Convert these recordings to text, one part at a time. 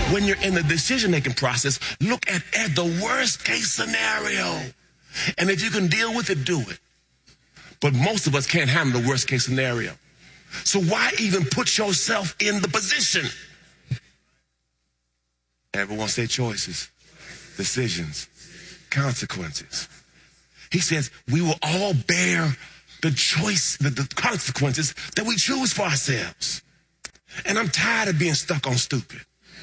when you're in the decision-making process, look at the worst case scenario. And if you can deal with it, do it. But most of us can't handle the worst case scenario. So why even put yourself in the position? Everyone say choices, decisions, consequences. He says we will all bear the consequences that we choose for ourselves. And I'm tired of being stuck on stupid.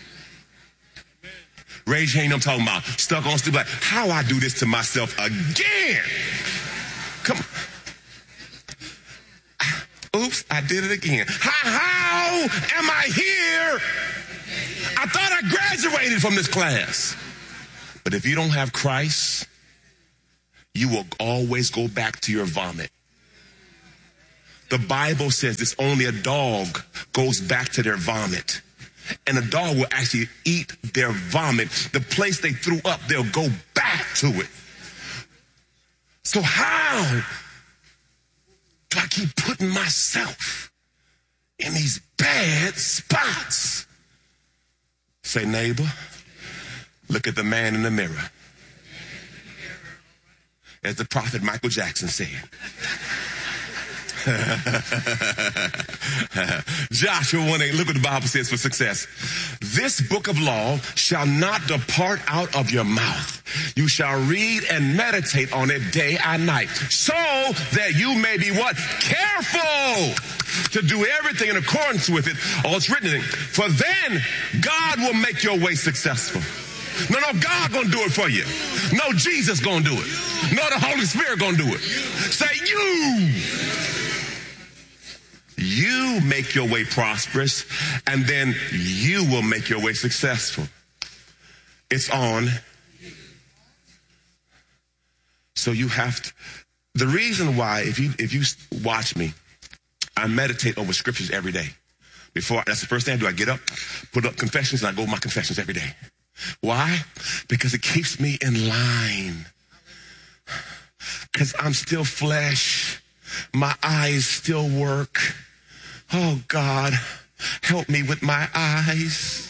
Raise your hand, I'm talking about stuck on stupid. Like, how I do this to myself again? Come on. Oops, I did it again. How am I here? I thought I graduated from this class. But if you don't have Christ, you will always go back to your vomit. The Bible says this, only a dog goes back to their vomit. And a dog will actually eat their vomit. The place they threw up, they'll go back to it. So how do I keep putting myself in these bad spots? Say, neighbor, look at the man in the mirror. As the prophet Michael Jackson said. Joshua 1:8, look what the Bible says for success. This book of law shall not depart out of your mouth. You shall read and meditate on it day and night, so that you may be what? Careful to do everything in accordance with it. All it's written in it. For then God will make your way successful. No, God gonna do it for you. No, Jesus gonna do it. No, the Holy Spirit gonna do it. Say you make your way prosperous, and then you will make your way successful. It's on. So you have to, the reason why, if you watch me, I meditate over scriptures every day. That's the first thing I do. I get up, put up confessions, and I go over my confessions every day. Why? Because it keeps me in line. Because I'm still flesh. My eyes still work. Oh, God, help me with my eyes.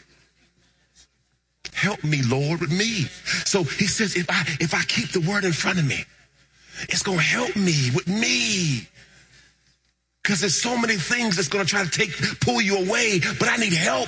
Help me, Lord, with me. So he says, if I keep the word in front of me, it's going to help me with me. Because there's so many things that's going to try to pull you away, but I need help.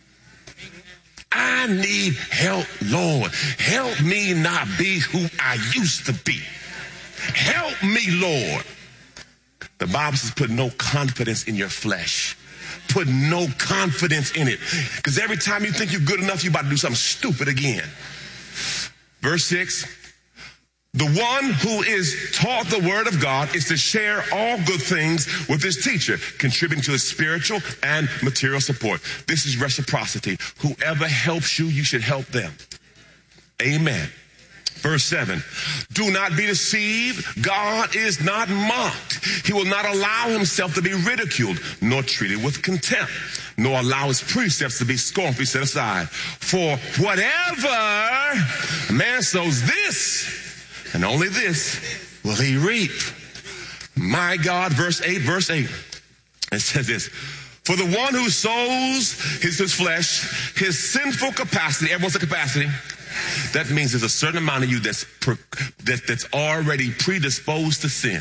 I need help, Lord. Help me not be who I used to be. Help me, Lord. The Bible says put no confidence in your flesh. Put no confidence in it. Because every time you think you're good enough, you're about to do something stupid again. Verse 6, the one who is taught the word of God is to share all good things with his teacher, contributing to his spiritual and material support. This is reciprocity. Whoever helps you, you should help them. Amen. Verse 7, do not be deceived. God is not mocked. He will not allow himself to be ridiculed, nor treated with contempt, nor allow his precepts to be scornfully set aside. For whatever man sows, this, and only this, will he reap. My God, verse 8. It says this, for the one who sows his flesh, his sinful capacity, everyone's a capacity, that means there's a certain amount of you that's already predisposed to sin.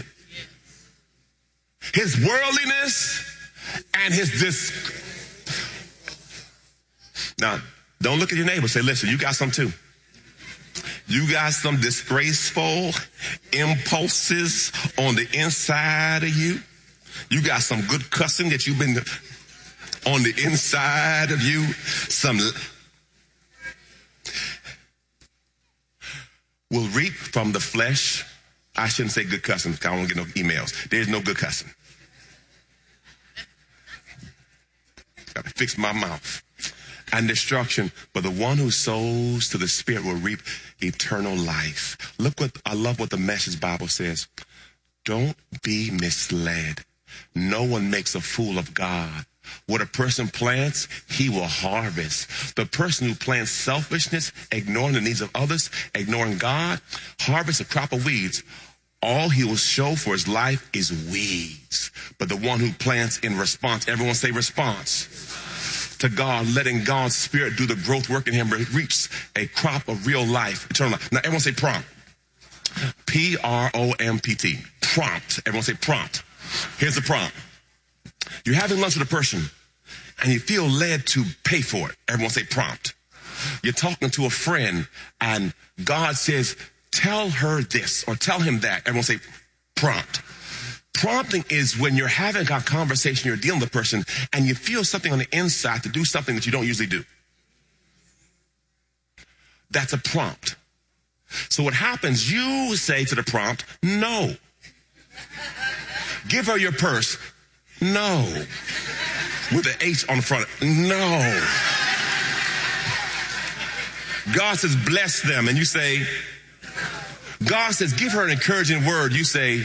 His worldliness and Now, don't look at your neighbor. Say, listen, you got some too. You got some disgraceful impulses on the inside of you. You got some good cussing that you've been on the inside of you. Will reap from the flesh. I shouldn't say good cussing because I don't get no emails. There's no good cussing. Got to fix my mouth. And destruction. But the one who sows to the Spirit will reap eternal life. I love what the Message Bible says. Don't be misled. No one makes a fool of God. What a person plants, he will harvest. The person who plants selfishness, ignoring the needs of others, ignoring God, harvests a crop of weeds. All he will show for his life is weeds. But the one who plants in response, everyone say response. to God, letting God's Spirit do the growth work in him, reaps a crop of real life, eternal life. Now, everyone say prompt. P-R-O-M-P-T. Prompt. Everyone say prompt. Here's the prompt. You're having lunch with a person and you feel led to pay for it. Everyone say prompt. You're talking to a friend and God says, tell her this or tell him that. Everyone say prompt. Prompting is when you're having a conversation, you're dealing with a person, and you feel something on the inside to do something that you don't usually do. That's a prompt. So what happens, you say to the prompt, no. Give her your purse. No. With an H on the front. No. God says, bless them. And you say, God says, give her an encouraging word. You say,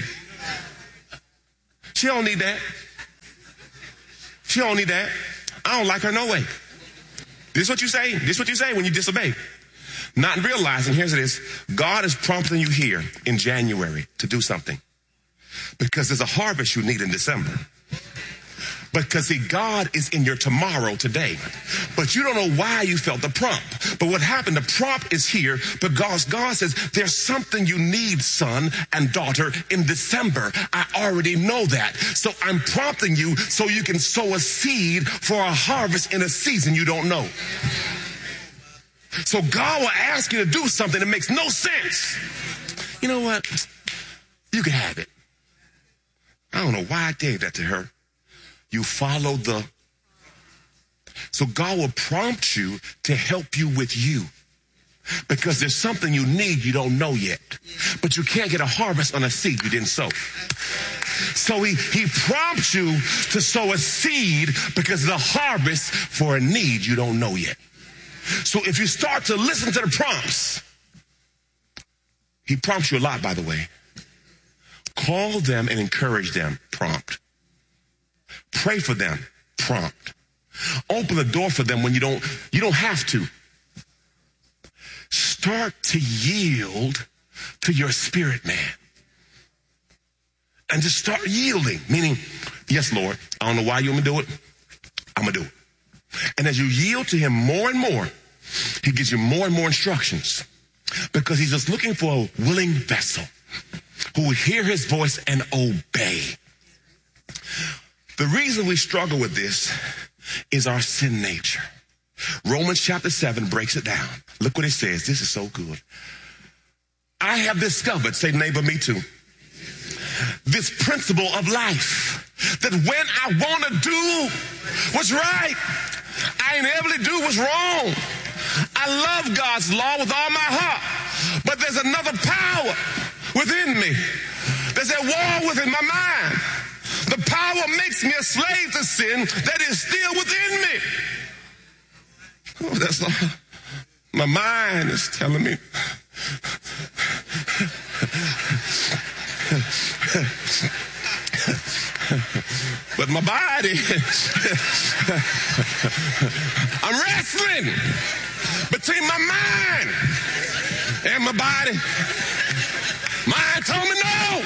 she don't need that. She don't need that. I don't like her no way. This is what you say. This is what you say when you disobey. Not realizing, here's it is, God is prompting you here in January to do something. Because there's a harvest you need in December. Because see, God is in your tomorrow today. But you don't know why you felt the prompt. But what happened, the prompt is here because God says, there's something you need, son and daughter, in December. I already know that. So I'm prompting you so you can sow a seed for a harvest in a season you don't know. So God will ask you to do something that makes no sense. You know what? You can have it. I don't know why I gave that to her. You follow the... So God will prompt you to help you with you. Because there's something you need you don't know yet. But you can't get a harvest on a seed you didn't sow. So he prompts you to sow a seed because there's a harvest for a need you don't know yet. So if you start to listen to the prompts, he prompts you a lot, by the way. Call them and encourage them, prompt. Pray for them, prompt. Open the door for them when you don't have to. Start to yield to your spirit, man. And just start yielding, meaning, yes, Lord, I don't know why you want me to do it. I'm going to do it. And as you yield to him more and more, he gives you more and more instructions because he's just looking for a willing vessel who will hear his voice and obey. The reason we struggle with this is our sin nature. Romans chapter 7 breaks it down. Look what it says. This is so good. I have discovered, say neighbor, me too, this principle of life, that when I want to do what's right, I inevitably do what's wrong. I love God's law with all my heart, but there's another power within me. There's a war within my mind. The power makes me a slave to sin that is still within me. Oh, that's all. My mind is telling me. But my body, I'm wrestling between my mind and my body. Mind told me no.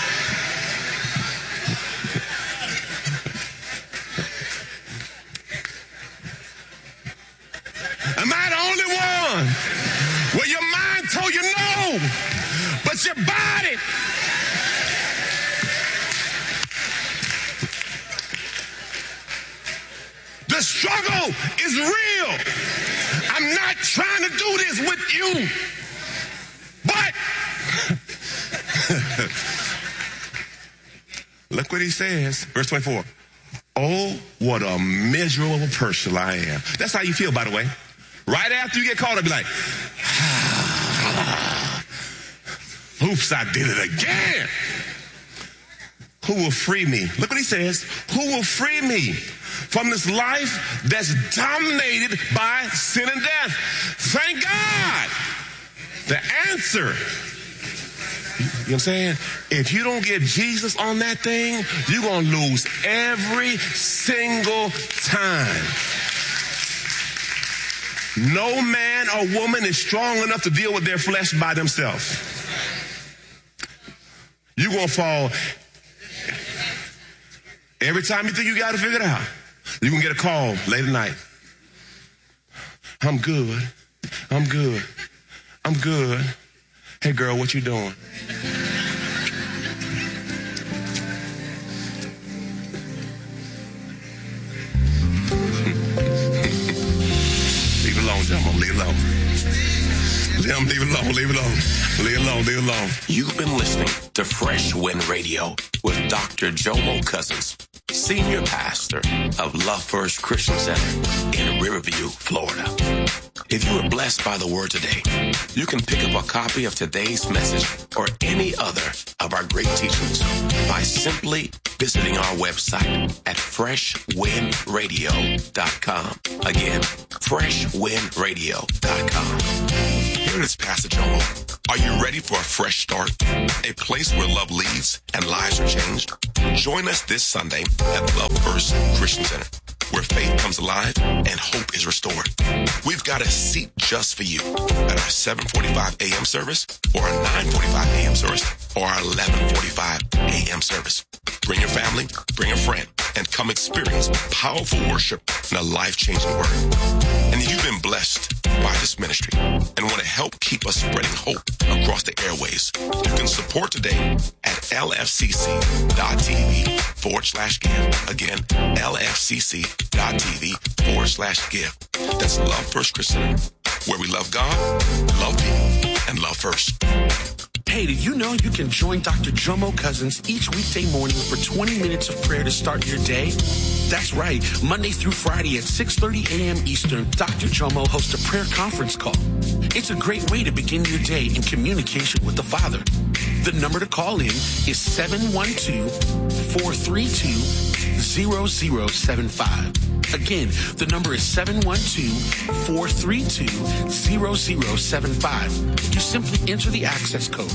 Am I the only one where your mind told you no, but your body? The struggle is real. I'm not trying to do this with you, but look what he says, verse 24. Oh, what a miserable person I am. That's how you feel, by the way. Right after you get caught up, be like, oops, I did it again. Who will free me? Look what he says. Who will free me from this life that's dominated by sin and death? Thank God. The answer, you know what I'm saying? If you don't get Jesus on that thing, you're going to lose every single time. No man or woman is strong enough to deal with their flesh by themselves. You're going to fall. Every time you think you got to figure it out, you're going to get a call late at night. I'm good. I'm good. I'm good. Hey, girl, what you doing? Leave it alone, Jomo. Leave it alone. Leave it alone. Leave it alone. Leave it alone. Leave it alone. You've been listening to Fresh Wind Radio with Dr. Jomo Cousins, Senior Pastor of Love First Christian Center in Riverview, Florida. If you were blessed by the word today, you can pick up a copy of today's message or any other of our great teachings by simply visiting our website at freshwindradio.com. Again, freshwindradio.com. Here it is, Pastor Jomo. Are you ready for a fresh start? A place where love leads and lives are changed? Join us this Sunday at Love First Christian Center, where faith comes alive and hope is restored. We've got a seat just for you at our 7:45 a.m. service or our 9:45 a.m. service or our 11:45 a.m. service. Bring your family, bring a friend, and come experience powerful worship and a life-changing word. And if you've been blessed by this ministry and want to help keep us spreading hope across the airways, you can support today at lfcc.tv/give. Again, lfcc.tv/give. That's Love First Christian, where we love God, love people, and love first. Hey, did you know you can join Dr. Jomo Cousins each weekday morning for 20 minutes of prayer to start your day? That's right. Monday through Friday at 6:30 a.m. Eastern, Dr. Jomo hosts a prayer conference call. It's a great way to begin your day in communication with the Father. The number to call in is 712-432-0075. Again, the number is 712-432-0075. You simply enter the access code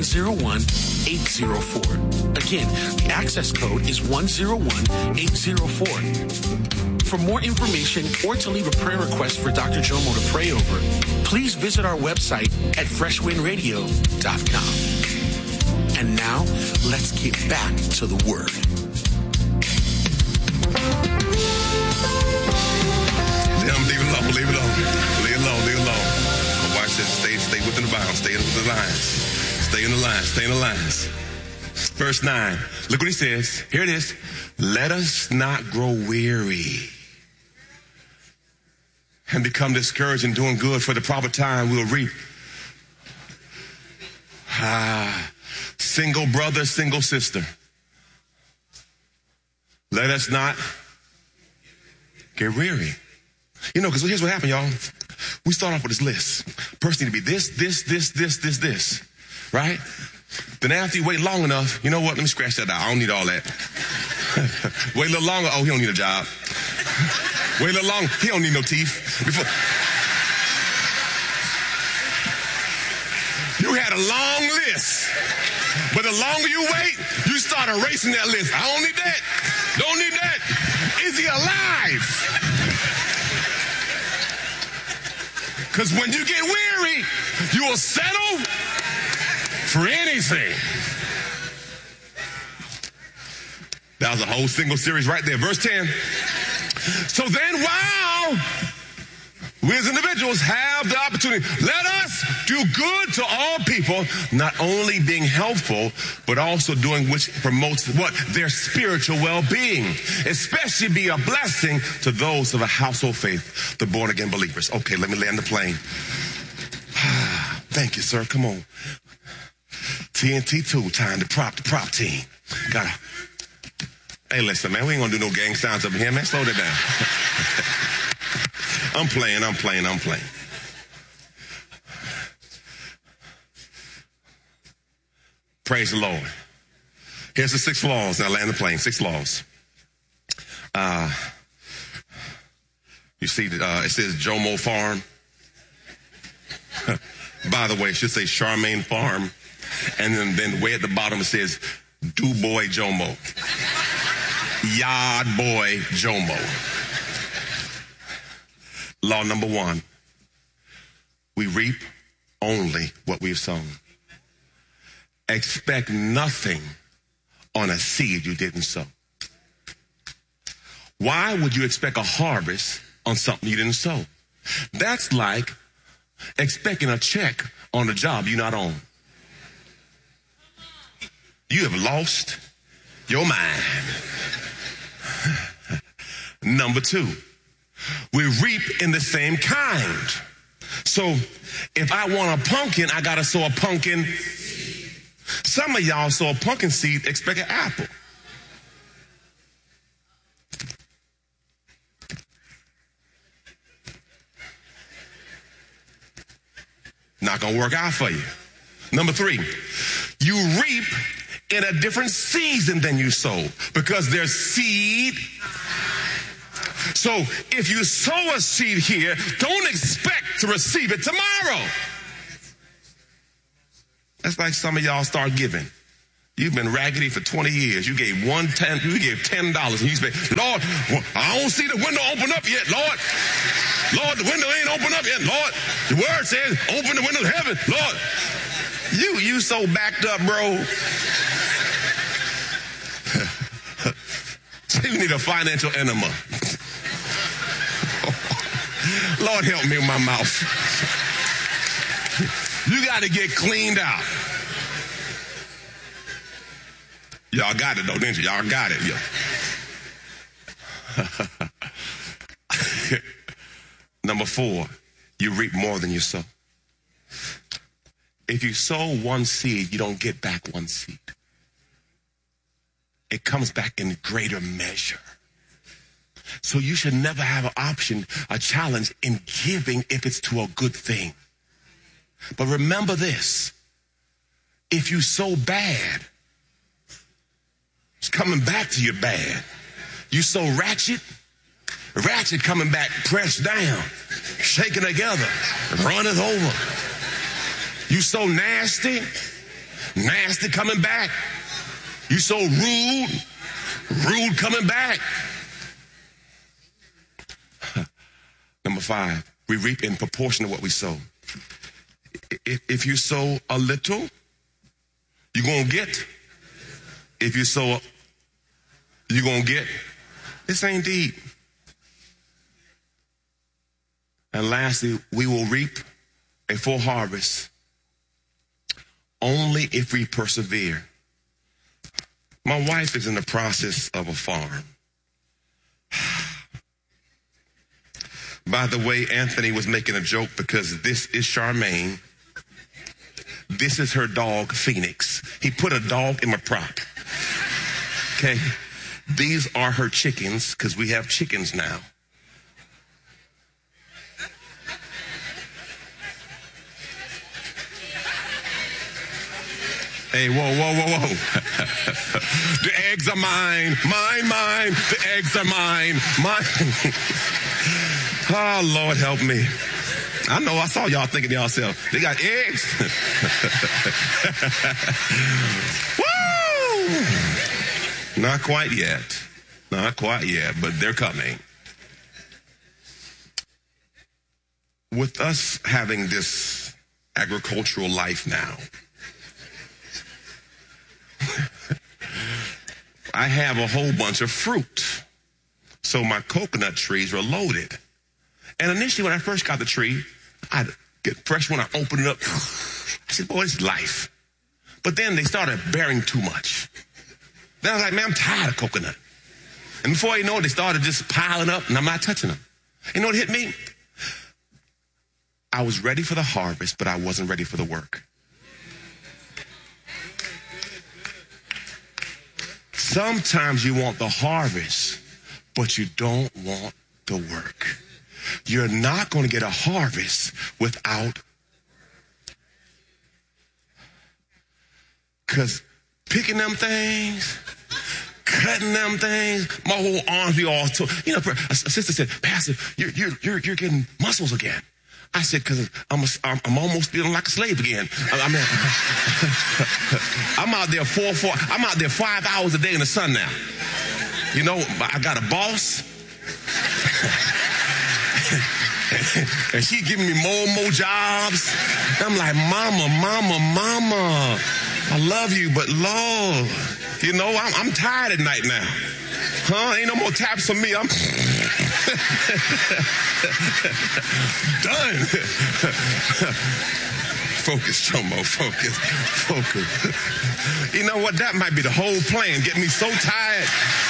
101804. Again, the access code is 101804. For more information or to leave a prayer request for Dr. Jomo to pray over, please visit our website at freshwindradio.com. And now, let's get back to the Word. Leave it alone, leave it alone. Leave it alone, leave it alone. My wife said stay within the bounds, stay in the lines. Stay in the lines, stay in the lines. Verse 9, look what he says. Here it is. Let us not grow weary and become discouraged in doing good, for the proper time we'll reap. Single brother, single sister. Let us not get weary. You know, because here's what happened, y'all. We start off with this list. Person need to be this, right? Then after you wait long enough, you know what? Let me scratch that out. I don't need all that. Wait a little longer. Oh, he don't need a job. Wait a little longer. He don't need no teeth. You had a long list. But the longer you wait, you start erasing that list. I don't need that. Don't need that. Is he alive? Because when you get weary, you will settle for anything. That was a whole single series right there. Verse 10. So then while we as individuals have the opportunity, let us do good to all people, not only being helpful, but also doing which promotes what? Their spiritual well-being. Especially be a blessing to those of a household faith, the born-again believers. Okay, let me land the plane. Thank you, sir. Come on. TNT 2 time to prop team. Hey, listen, man, we ain't gonna do no gang sounds up here, man. Slow that down. I'm playing. Praise the Lord. Here's the 6 laws. Now land the plane. 6 laws. You see, it says Jomo Farm. By the way, it should say Charmaine Farm. And then way at the bottom it says Du Boy Jomo. Yard Boy Jomo. Law number 1. We reap only what we've sown. Expect nothing on a seed you didn't sow. Why would you expect a harvest on something you didn't sow? That's like expecting a check on a job you're not on. You have lost your mind. Number 2, we reap in the same kind. So if I want a pumpkin, I got to sow a pumpkin. Some of y'all sow a pumpkin seed, expect an apple. Not going to work out for you. Number 3, you reap in a different season than you sow because there's seed. So if you sow a seed here, don't expect to receive it tomorrow. That's like some of y'all start giving. You've been raggedy for 20 years. You gave $10, and you say, Lord, I don't see the window open up yet, Lord. Lord, the window ain't open up yet, Lord. The word says, open the window of heaven, Lord. You so backed up, bro. You need a financial enema. Lord, help me with my mouth. You got to get cleaned out. Y'all got it, though, didn't you? Y'all got it. Yeah. Number 4, you reap more than you sow. If you sow one seed, you don't get back one seed. It comes back in greater measure. So you should never have an option, a challenge in giving if it's to a good thing. But remember this, if you sow bad, it's coming back to you bad. You sow ratchet coming back pressed down, shaken together, runneth over. You sow nasty coming back. You sow rude coming back. Number 5, we reap in proportion to what we sow. If you sow a little, you're going to get. If you sow, you're going to get. This ain't deep. And lastly, we will reap a full harvest only if we persevere. My wife is in the process of a farm. By the way, Anthony was making a joke because this is Charmaine. This is her dog, Phoenix. He put a dog in my prop. Okay? These are her chickens because we have chickens now. Hey, whoa. The eggs are mine. Mine. The eggs are mine. Oh, Lord, help me. I know, I saw y'all thinking to yourself, they got eggs. Woo! Not quite yet, but they're coming. With us having this agricultural life now, I have a whole bunch of fruit. So my coconut trees were loaded. And initially when I first got the tree, I'd get fresh one, I open it up. I said, boy, this is life. But then they started bearing too much. Then I was like, man, I'm tired of coconut. And before you know it, they started just piling up and I'm not touching them. You know what hit me? I was ready for the harvest, but I wasn't ready for the work. Sometimes you want the harvest, but you don't want the work. You're not going to get a harvest without, because picking them things, cutting them things, my whole arms be all tore. You know, a sister said, Pastor, you're getting muscles again. I said, because I'm almost feeling like a slave again. I'm out there 5 hours a day in the sun now. You know, I got a boss. And she giving me more jobs. I'm like, mama, I love you, but Lord, you know, I'm tired at night now. Huh? Ain't no more taps for me. Done. Focus, Jomo, focus. You know what? That might be the whole plan. Get me so tired.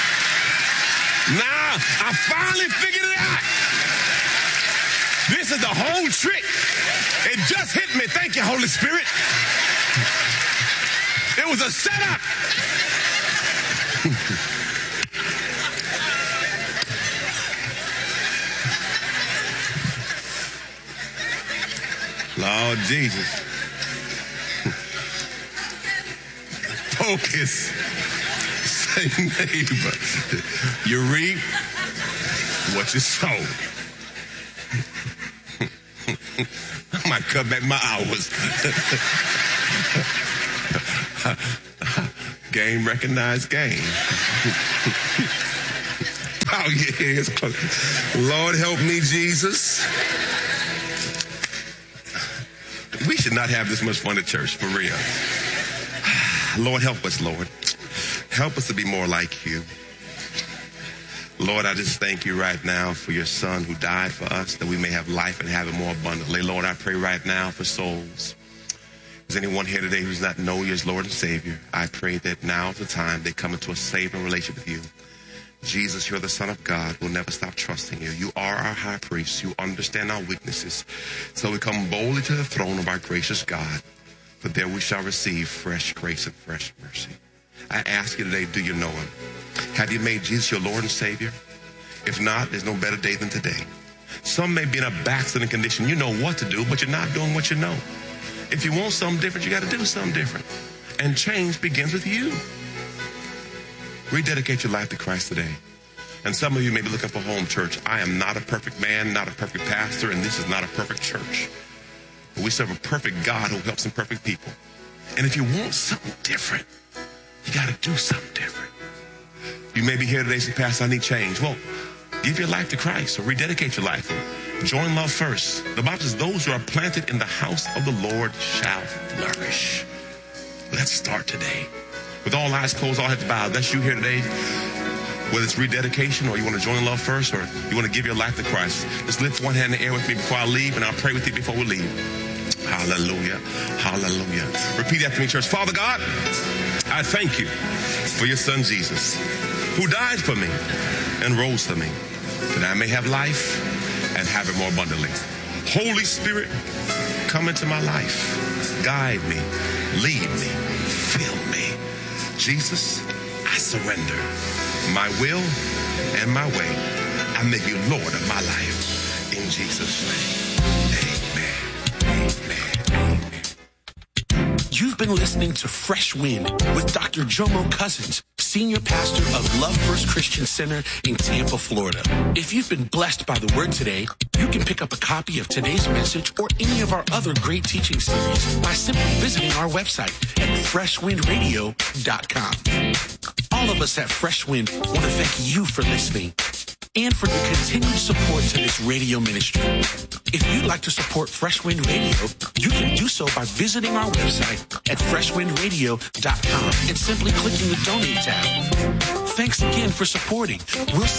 Nah, I finally figured it out. This is the whole trick. It just hit me. Thank you, Holy Spirit. It was a setup. Lord Jesus. Focus. Say, neighbor, you reap what you sow. I might cut back my hours. Game recognized game. Bow your heads. Lord, help me, Jesus. We should not have this much fun at church, for real. Lord, help us, Lord. Help us to be more like you. Lord, I just thank you right now for your son who died for us, that we may have life and have it more abundantly. Lord, I pray right now for souls. Is anyone here today who does not know you as Lord and Savior? I pray that now is the time they come into a saving relationship with you. Jesus, you're the Son of God. We'll never stop trusting you. You are our high priest. You understand our weaknesses. So we come boldly to the throne of our gracious God. For there we shall receive fresh grace and fresh mercy. I ask you today, do you know him? Have you made Jesus your Lord and Savior? If not, there's no better day than today. Some may be in a backslidden condition. You know what to do, but you're not doing what you know. If you want something different, you got to do something different. And change begins with you. Rededicate your life to Christ today. And some of you may be looking for home church. I am not a perfect man, not a perfect pastor, and this is not a perfect church. But we serve a perfect God who helps imperfect people. And if you want something different, you got to do something different. You may be here today saying, Pastor, I need change. Well, give your life to Christ or rededicate your life. Or join Love First. The Bible says those who are planted in the house of the Lord shall flourish. Let's start today. With all eyes closed, all heads bowed. That's you here today. Whether it's rededication or you want to join Love First or you want to give your life to Christ, just lift one hand in the air with me before I leave, and I'll pray with you before we leave. Hallelujah. Hallelujah. Repeat after me, church. Father God, I thank you for your son Jesus, who died for me and rose for me, that I may have life and have it more abundantly. Holy Spirit, come into my life. Guide me. Lead me. Fill me. Jesus, I surrender my will and my way. I make you Lord of my life. In Jesus' name, amen. Amen. Amen. You've been listening to Fresh Wind with Dr. Jomo Cousins, Senior Pastor of Love First Christian Center in Tampa, Florida. If you've been blessed by the word today, you can pick up a copy of today's message or any of our other great teaching series by simply visiting our website at freshwindradio.com. All of us at Fresh Wind want to thank you for listening and for your continued support to this radio ministry. If you'd like to support Fresh Wind Radio, you can do so by visiting our website at freshwindradio.com and simply clicking the Donate tab. Thanks again for supporting. We'll